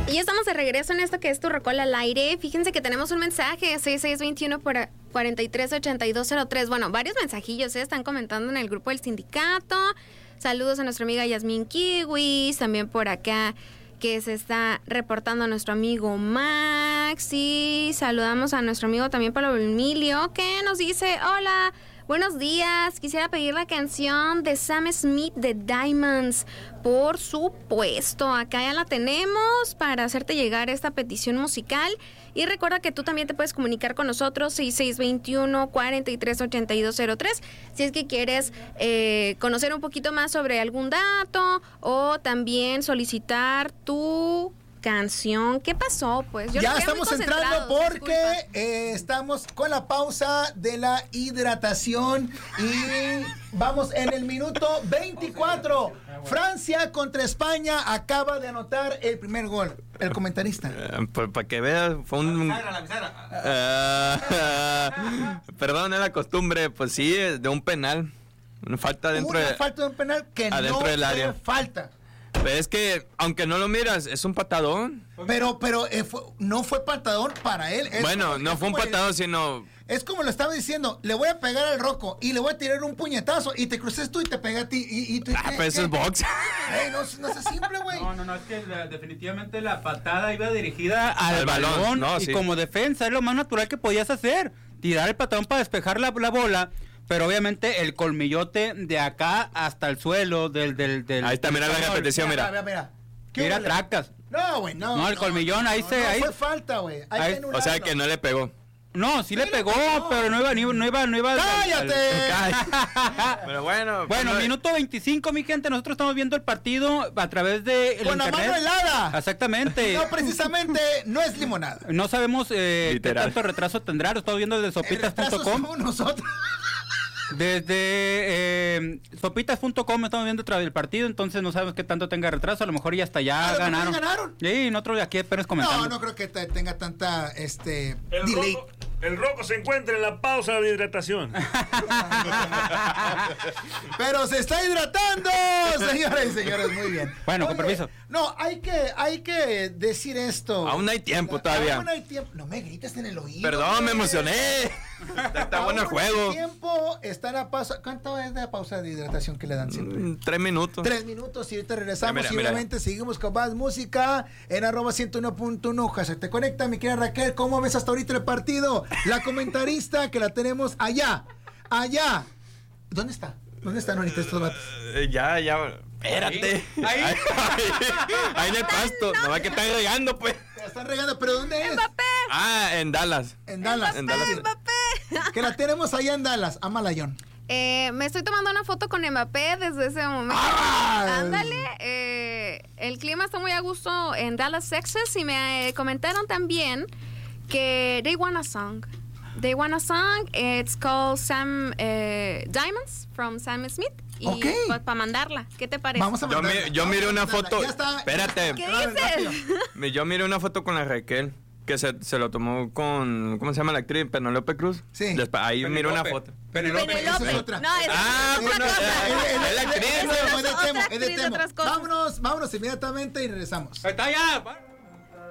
Y ya estamos de regreso en esto que es Tu Rocola al aire. Fíjense que tenemos un mensaje, 6621 por 438203. Bueno, varios mensajillos están comentando en el grupo del sindicato. Saludos a nuestra amiga Yasmín Kiwis, también por acá que se está reportando a nuestro amigo Max. Y saludamos a nuestro amigo también Pablo Emilio, que nos dice: hola, buenos días, quisiera pedir la canción de Sam Smith de Diamonds. Por supuesto, acá ya la tenemos para hacerte llegar esta petición musical. Y recuerda que tú también te puedes comunicar con nosotros, 6621-438203, si es que quieres conocer un poquito más sobre algún dato o también solicitar tu canción. ¿Qué pasó? Pues yo ya estamos entrando porque estamos con la pausa de la hidratación y vamos en el minuto 24. Francia contra España acaba de anotar el primer gol. El comentarista. Para que veas, fue un... La bisagra. Perdón, es la costumbre, pues sí, de un penal. Una falta dentro falta de un penal que no del área. Falta. Pero es que, aunque no lo miras, es un patadón. Pero no fue patadón para él. Bueno, no fue un patadón, sino... Es como lo estaba diciendo, le voy a pegar al Rocco y le voy a tirar un puñetazo y te cruces tú y te pega a ti. Y tú, pero eso es box. No es simple, güey. No, es que definitivamente la patada iba dirigida al balón. No, y sí. como defensa es lo más natural que podías hacer. Tirar el patadón para despejar la bola. Pero obviamente el colmillote de acá hasta el suelo del Ahí está, mira la repetición, mira. Mira, tracas. No, güey, no. No, el colmillón, ahí fue falta, güey. O sea que no le pegó. No, sí le pegó, pero no iba. ¡Cállate! Pero bueno. Bueno, minuto 25, mi gente, nosotros estamos viendo el partido a través de con internet. La mano helada. Exactamente. No, precisamente, no es limonada. No sabemos qué tanto retraso tendrá, lo estamos viendo desde sopitas.com. Somos nosotros. Desde sopitas.com estamos viendo el partido, entonces no sabemos qué tanto tenga retraso, a lo mejor ya hasta ya ganaron. Sí, nosotros aquí apenas comentando. No creo que tenga tanta delay. El Rocco se encuentra en la pausa de hidratación. Pero se está hidratando, señoras y señores, muy bien. Bueno, con permiso. No, hay que decir esto. Aún hay tiempo todavía. Aún hay tiempo. No me grites en el oído. Perdón, me emocioné. Está bueno el juego. El tiempo está en la pausa. ¿Cuánto es de pausa de hidratación que le dan siempre? 3 minutos. 3 minutos y ahorita regresamos. Mira. Y obviamente seguimos con más música en @101.1. Se te conecta, mi querida Raquel. ¿Cómo ves hasta ahorita el partido? La comentarista que la tenemos allá. ¿Dónde está? ¿Dónde están ahorita estos vatos? Ya. Espérate. Ahí en el pasto. No va que están regando, pues. Están regando, pero ¿dónde es? ¡Mbappé! En Dallas. ¡Mbappé! Que la tenemos allá en Dallas, Amalayón. Me estoy tomando una foto con Mbappé desde ese momento. ¡Ah! Ándale. El clima está muy a gusto en Dallas, Texas. Y me comentaron también que they want a song. It's called Diamonds from Sam Smith. Y pues para mandarla, ¿qué te parece? Vamos a mandarla. Yo miré una foto. Ya está. Espérate. ¿Qué dices? Yo miré una foto con la Raquel, que se lo tomó con, ¿cómo se llama la actriz? Penélope Cruz. Sí. Ahí miré una foto. Penélope. Esa es otra. No, es bueno, otra cosa. es la actriz. Es de Temo. Otras cosas. Vámonos inmediatamente y regresamos. Ahí está ya.